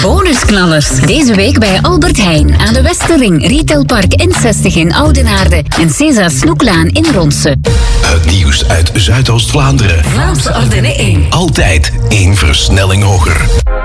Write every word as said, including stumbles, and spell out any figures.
Bonusknallers. Deze week bij Albert Heijn aan de Westerring, Retailpark N zestig in Oudenaarde en César Snoeklaan in Ronsen. Het nieuws uit Zuidoost-Vlaanderen. Vlaamse Ardennen één. Altijd één versnelling hoger.